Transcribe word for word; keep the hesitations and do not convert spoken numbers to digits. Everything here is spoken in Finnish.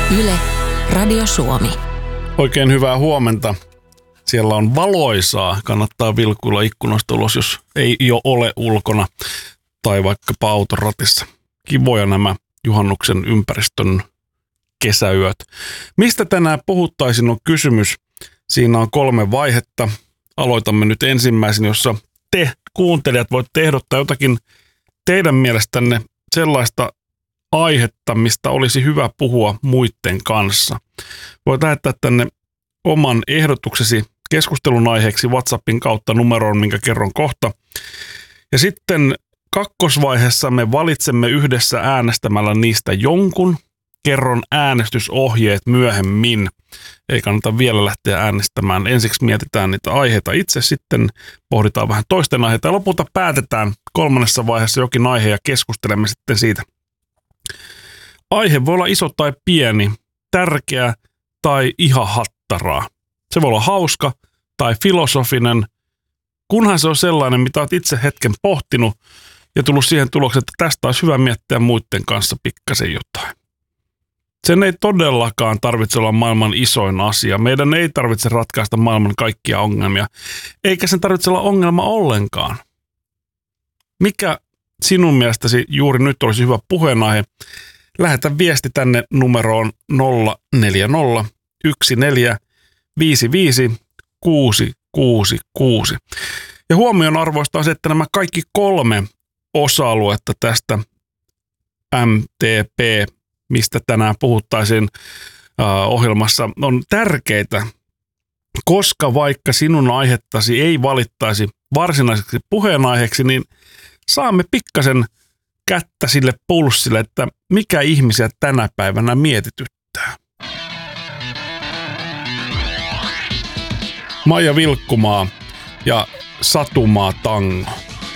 Yle, Radio Suomi. Oikein hyvää huomenta. Siellä on valoisaa. Kannattaa vilkuilla ikkunasta ulos, jos ei jo ole ulkona tai vaikkapa autoratissa. Kivoja nämä juhannuksen ympäristön kesäyöt. Mistä tänään puhuttaisiin on kysymys. Siinä on kolme vaihetta. Aloitamme nyt ensimmäisen, jossa te kuuntelijat voitte ehdottaa jotakin teidän mielestänne sellaista aihetta, mistä olisi hyvä puhua muiden kanssa. Voit lähettää tänne oman ehdotuksesi keskustelun aiheeksi WhatsAppin kautta numeroon, minkä kerron kohta. Ja sitten kakkosvaiheessa me valitsemme yhdessä äänestämällä niistä jonkun. Kerron äänestysohjeet myöhemmin. Ei kannata vielä lähteä äänestämään. Ensiksi mietitään niitä aiheita itse, sitten pohditaan vähän toisten aiheita ja lopulta päätetään kolmannessa vaiheessa jokin aihe ja keskustelemme sitten siitä. Aihe voi olla iso tai pieni, tärkeä tai ihan hattaraa. Se voi olla hauska tai filosofinen, kunhan se on sellainen, mitä olet itse hetken pohtinut ja tullut siihen tulokseen, että tästä olisi hyvä miettiä muiden kanssa pikkasen jotain. Sen ei todellakaan tarvitse olla maailman isoin asia. Meidän ei tarvitse ratkaista maailman kaikkia ongelmia, eikä sen tarvitse olla ongelma ollenkaan. Mikä sinun mielestäsi juuri nyt olisi hyvä puheenaihe? Lähetä viesti tänne numeroon nolla neljä nolla yksi neljä viisi viisi kuusi kuusi kuusi. Ja huomion arvoista on se, että nämä kaikki kolme osa-aluetta tästä M T P, mistä tänään puhuttaisiin äh, ohjelmassa, on tärkeitä, koska vaikka sinun aihettasi ei valittaisi varsinaiseksi puheenaiheeksi, niin saamme pikkasen kättä sille pulssille, että mikä ihmisiä tänä päivänä mietityttää. Maija Vilkkumaa ja Satumaa Tango.